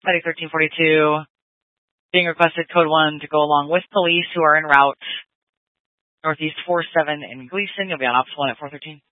Study 1342. Being requested code 1 to go along with police who are en route. Northeast 47 in Gleason. You'll be on Ops 1 at 413.